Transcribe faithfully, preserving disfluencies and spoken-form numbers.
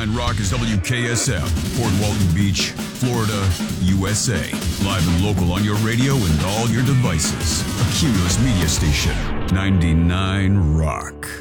ninety-nine Rock is W K S F, Port Walton Beach, Florida, U S A. Live and local on your radio and all your devices. A Cumulus Media Station, ninety-nine Rock.